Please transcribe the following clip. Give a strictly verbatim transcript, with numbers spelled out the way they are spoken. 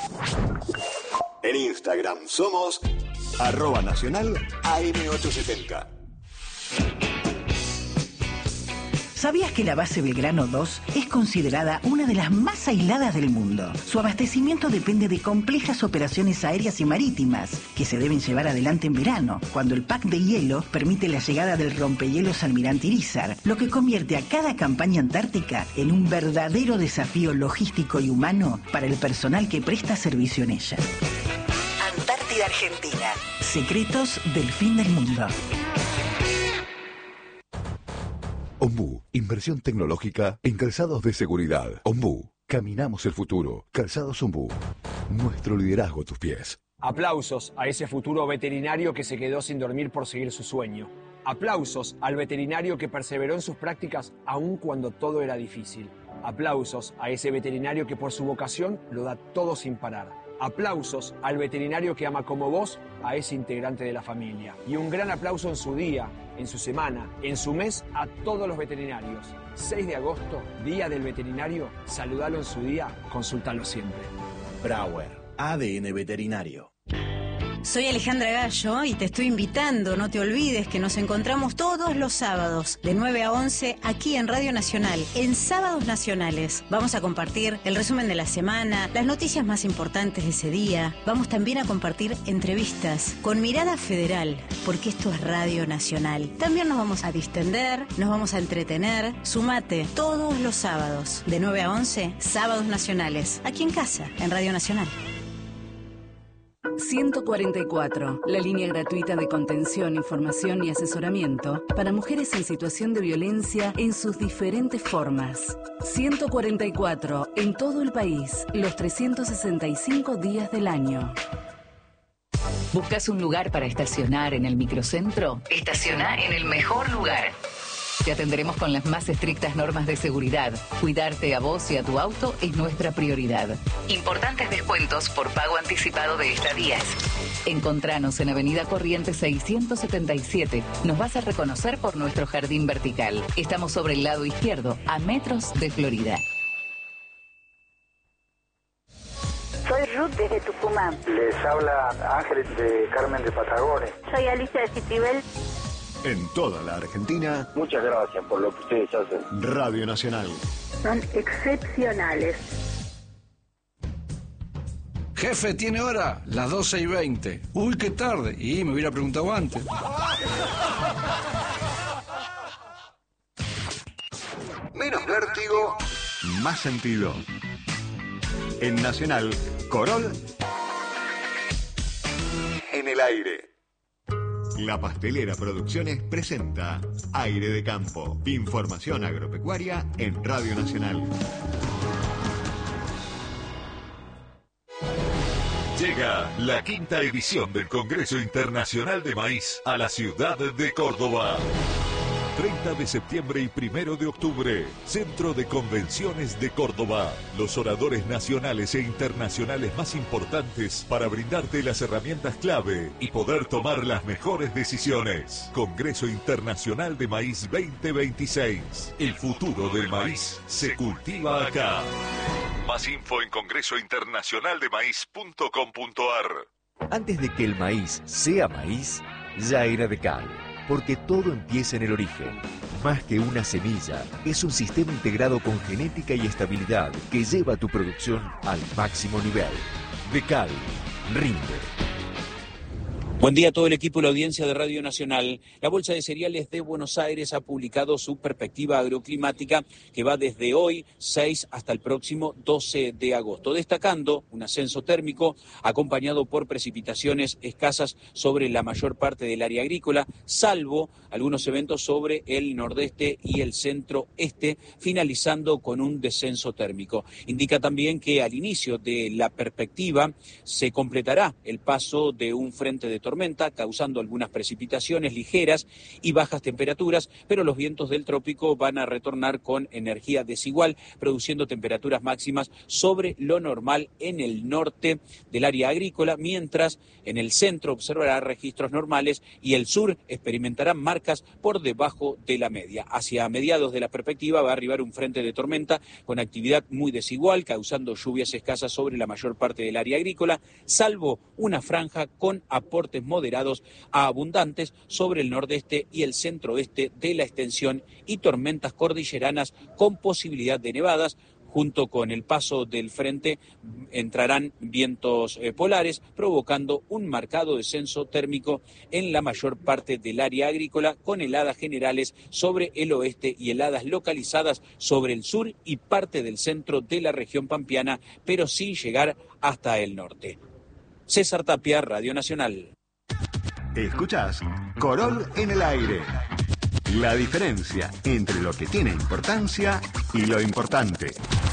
En Instagram somos arroba nacional A M ochocientos setenta. ¿Sabías que la base Belgrano dos es considerada una de las más aisladas del mundo? Su abastecimiento depende de complejas operaciones aéreas y marítimas que se deben llevar adelante en verano, cuando el pack de hielo permite la llegada del rompehielos Almirante Irizar, lo que convierte a cada campaña antártica en un verdadero desafío logístico y humano para el personal que presta servicio en ella. Antártida Argentina. Secretos del fin del mundo. Ombú, inversión tecnológica en calzados de seguridad. Ombú, caminamos el futuro. Calzados Ombú, nuestro liderazgo a tus pies. Aplausos a ese futuro veterinario que se quedó sin dormir por seguir su sueño. Aplausos al veterinario que perseveró en sus prácticas aun cuando todo era difícil. Aplausos a ese veterinario que por su vocación lo da todo sin parar. Aplausos al veterinario que ama como vos a ese integrante de la familia. Y un gran aplauso en su día, en su semana, en su mes a todos los veterinarios. seis de agosto, Día del Veterinario. Saludalo en su día, consúltalo siempre. Brauer, A D N Veterinario. Soy Alejandra Gallo y te estoy invitando, no te olvides que nos encontramos todos los sábados de nueve a once aquí en Radio Nacional, en Sábados Nacionales. Vamos a compartir el resumen de la semana, las noticias más importantes de ese día. Vamos también a compartir entrevistas con mirada federal, porque esto es Radio Nacional. También nos vamos a distender, nos vamos a entretener. Sumate todos los sábados de nueve a once, Sábados Nacionales, aquí en casa, en Radio Nacional. ciento cuarenta y cuatro, la línea gratuita de contención, información y asesoramiento para mujeres en situación de violencia en sus diferentes formas. ciento cuarenta y cuatro, en todo el país, los trescientos sesenta y cinco días del año. ¿Buscas un lugar para estacionar en el microcentro? Estaciona en el mejor lugar. Te atenderemos con las más estrictas normas de seguridad. Cuidarte a vos y a tu auto es nuestra prioridad. Importantes descuentos por pago anticipado de estadías. Encontranos en Avenida Corrientes seiscientos setenta y siete. Nos vas a reconocer por nuestro jardín vertical. Estamos sobre el lado izquierdo, a metros de Florida. Soy Ruth desde Tucumán. Les habla Ángel de Carmen de Patagones. Soy Alicia de Citibel. En toda la Argentina. Muchas gracias por lo que ustedes hacen. Radio Nacional. Son excepcionales. Jefe, ¿tiene hora? Las doce y veinte. Uy, qué tarde. Y me hubiera preguntado antes. Menos vértigo, más sentido. En Nacional, Corol en el aire. La Pastelera Producciones presenta Aire de Campo. Información agropecuaria en Radio Nacional. Llega la quinta edición del Congreso Internacional de Maíz a la ciudad de Córdoba. treinta de septiembre y primero de octubre, Centro de Convenciones de Córdoba. Los oradores nacionales e internacionales más importantes para brindarte las herramientas clave y poder tomar las mejores decisiones. Congreso Internacional de Maíz veinte veintiséis. El futuro del maíz se cultiva acá. Más info en congreso internacional de maíz punto com punto a r. Antes de que el maíz sea maíz, ya era de cal. Porque todo empieza en el origen. Más que una semilla, es un sistema integrado con genética y estabilidad que lleva tu producción al máximo nivel. Decal, rinde. Buen día a todo el equipo y la audiencia de Radio Nacional. La Bolsa de Cereales de Buenos Aires ha publicado su perspectiva agroclimática que va desde hoy seis hasta el próximo doce de agosto, destacando un ascenso térmico acompañado por precipitaciones escasas sobre la mayor parte del área agrícola, salvo algunos eventos sobre el nordeste y el centro-este, finalizando con un descenso térmico. Indica también que al inicio de la perspectiva se completará el paso de un frente de tormenta tormenta, causando algunas precipitaciones ligeras y bajas temperaturas, pero los vientos del trópico van a retornar con energía desigual, produciendo temperaturas máximas sobre lo normal en el norte del área agrícola, mientras en el centro observará registros normales y el sur experimentará marcas por debajo de la media. Hacia mediados de la perspectiva va a arribar un frente de tormenta con actividad muy desigual, causando lluvias escasas sobre la mayor parte del área agrícola, salvo una franja con aportes moderados a abundantes sobre el nordeste y el centro-oeste de la extensión y tormentas cordilleranas con posibilidad de nevadas. Junto con el paso del frente entrarán vientos eh, polares, provocando un marcado descenso térmico en la mayor parte del área agrícola, con heladas generales sobre el oeste y heladas localizadas sobre el sur y parte del centro de la región pampeana, pero sin llegar hasta el norte. César Tapia, Radio Nacional. Escuchás Corol en el aire. La diferencia entre lo que tiene importancia y lo importante.